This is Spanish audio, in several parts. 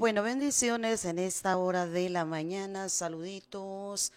Bueno, bendiciones en esta hora de la mañana, saluditos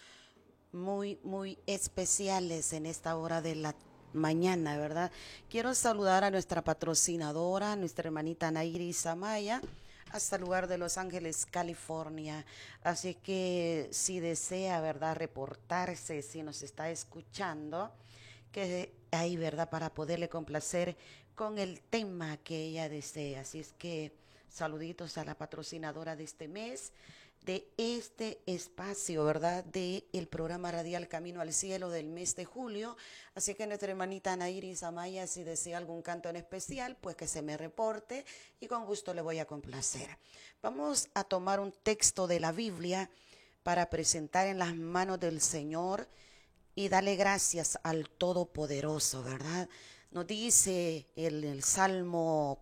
muy especiales en esta hora de la mañana, ¿verdad? Quiero saludar a nuestra patrocinadora, nuestra hermanita Nairis Amaya, hasta el lugar de Los Ángeles, California. Así que si desea, ¿verdad?, reportarse, si nos está escuchando, que ahí, ¿verdad?, para poderle complacer con el tema que ella desea. Así es que saluditos a la patrocinadora de este mes, de este espacio, ¿verdad?, de el programa radial Camino al Cielo del mes de julio. Así que nuestra hermanita Ana Iris Amaya, si desea algún canto en especial, pues que se me reporte y con gusto le voy a complacer. Vamos a tomar un texto de la Biblia para presentar en las manos del Señor y darle gracias al Todopoderoso, ¿verdad? Nos dice el Salmo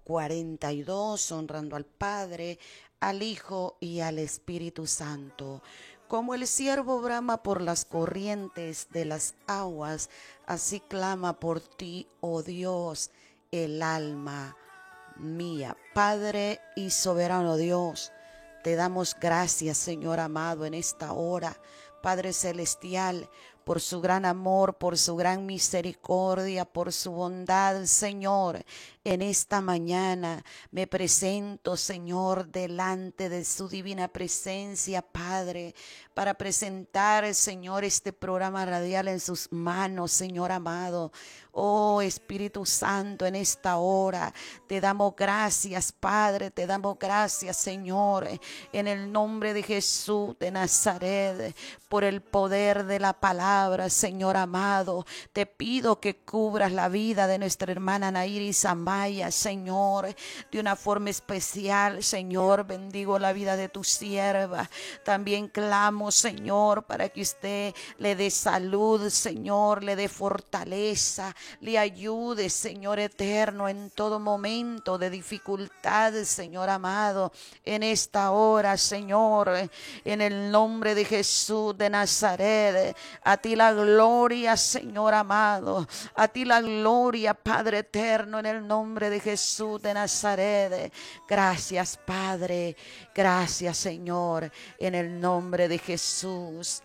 42, honrando al Padre, al Hijo y al Espíritu Santo. Como el ciervo brama por las corrientes de las aguas, así clama por ti, oh Dios, el alma mía. Padre y soberano Dios, te damos gracias, Señor amado, en esta hora, Padre celestial, por su gran amor, por su gran misericordia, por su bondad, Señor. En esta mañana me presento, Señor, delante de su divina presencia, Padre, para presentar, Señor, este programa radial en sus manos, Señor amado. Oh Espíritu Santo, en esta hora te damos gracias, Padre, te damos gracias, Señor, en el nombre de Jesús de Nazaret, por el poder de la palabra, Señor amado. Te pido que cubras la vida de nuestra hermana Nairis Amaya, Señor, de una forma especial, Señor. Bendigo la vida de tu sierva. También clamo, Señor, para que usted le dé salud, Señor, le dé fortaleza, le ayude, Señor eterno, en todo momento de dificultad, Señor amado, en esta hora, Señor, en el nombre de Jesús de Nazaret. A ti la gloria, Señor amado, a ti la gloria, Padre eterno, en el nombre de Jesús de Nazaret. Gracias, Padre, gracias, Señor, en el nombre de Jesús.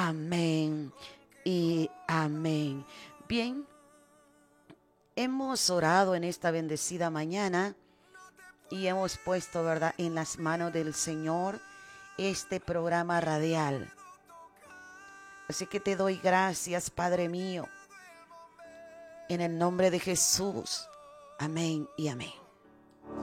Amén y amén. Bien, hemos orado en esta bendecida mañana y hemos puesto, ¿verdad?, en las manos del Señor este programa radial. Así que te doy gracias, Padre mío, en el nombre de Jesús. Amén y amén.